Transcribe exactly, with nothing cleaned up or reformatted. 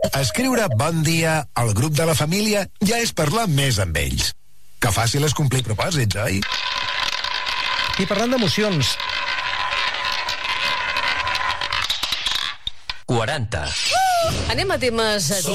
Escriure bon dia al grup de la família ja és parlar més amb ells. Que fàcil és complir propòsits, oi? I parlant d'emocions... quaranta. Anem a temes